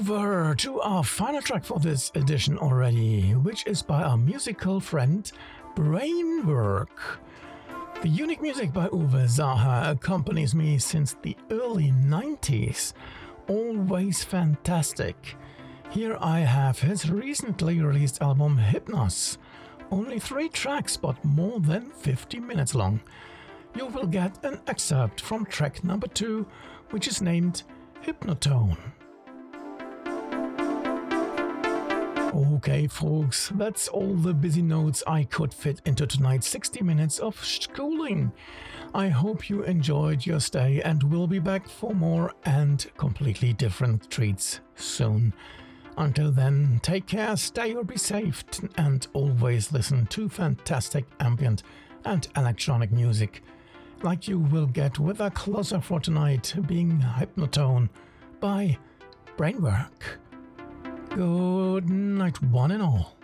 over to our final track for this edition already, which is by our musical friend Brainwork. The unique music by Uwe Saha accompanies me since the early 90s. Always fantastic. Here I have his recently released album Hypnos. Only 3 tracks but more than 50 minutes long. You will get an excerpt from track number 2, which is named Hypnotone. Okay folks, that's all the busy notes I could fit into tonight's 60 minutes of schooling. I hope you enjoyed your stay and will be back for more and completely different treats soon. Until then, take care, stay or be safe, and always listen to fantastic ambient and electronic music, like you will get with a closer for tonight being Hypnotone by Brainwork. Good night, one and all.